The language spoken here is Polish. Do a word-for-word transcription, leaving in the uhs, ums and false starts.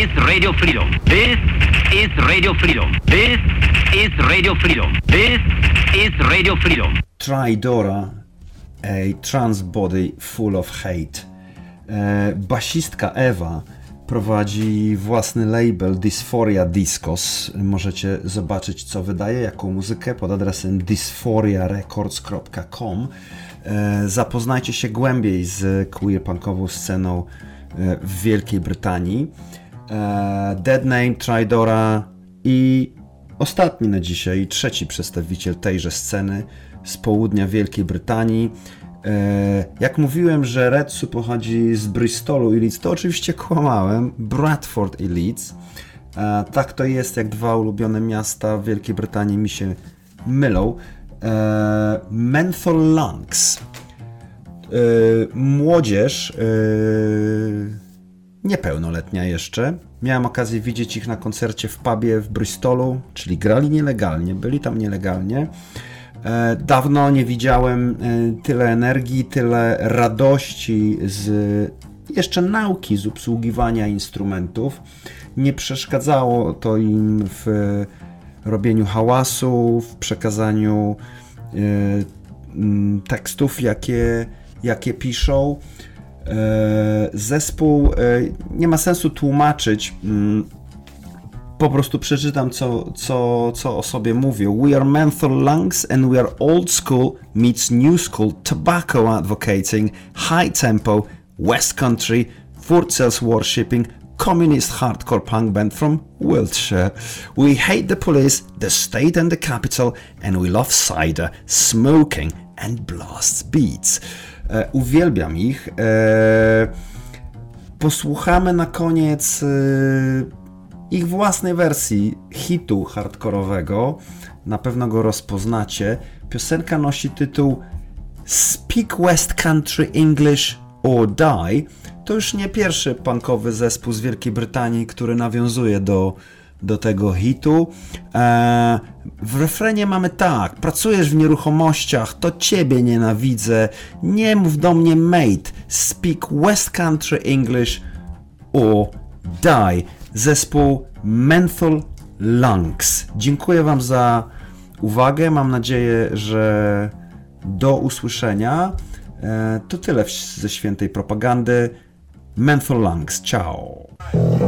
is Radio Freedom. This is Radio Freedom. This is Radio Freedom. This is Radio Freedom. Trydora, a trans body full of hate. E, basistka Ewa prowadzi własny label Dysphoria Discos. Możecie zobaczyć, co wydaje, jaką muzykę pod adresem dysphoria records kropka com. E, zapoznajcie się głębiej z queer-punkową sceną e, w Wielkiej Brytanii. E, Dead Name, Trydora i ostatni na dzisiaj, trzeci przedstawiciel tejże sceny z południa Wielkiej Brytanii. E, jak mówiłem, że Redsu pochodzi z Bristolu i Leeds, to oczywiście kłamałem. Bradford i Leeds. E, tak to jest, jak dwa ulubione miasta w Wielkiej Brytanii mi się mylą. E, Menthol Lungs. E, młodzież, e, niepełnoletnia jeszcze. Miałem okazję widzieć ich na koncercie w pubie w Bristolu, czyli grali nielegalnie, byli tam nielegalnie. E, dawno nie widziałem e, tyle energii, tyle radości z jeszcze nauki, z obsługiwania instrumentów. Nie przeszkadzało to im w robieniu hałasu, w przekazaniu e, m, tekstów, jakie, jakie piszą. E, zespół, e, nie ma sensu tłumaczyć, m, po prostu przeczytam, co, co, co o sobie mówią. We are menthol lungs and we are old school meets new school tobacco advocating, high tempo, west country, food sales worshipping, communist hardcore punk band from Wiltshire. We hate the police, the state and the capital, and we love cider, smoking and blast beats. E, uwielbiam ich. E, posłuchamy na koniec e, ich własnej wersji hitu hardkorowego. Na pewno go rozpoznacie. Piosenka nosi tytuł Speak West Country English or Die. To już nie pierwszy punkowy zespół z Wielkiej Brytanii, który nawiązuje do, do tego hitu. Eee, w refrenie mamy tak: pracujesz w nieruchomościach, to ciebie nienawidzę, nie mów do mnie mate, speak West Country English or die. Zespół Menthol Lungs. Dziękuję wam za uwagę, mam nadzieję, że do usłyszenia. Eee, to tyle ze świętej propagandy. Menthol Lungs, ciao.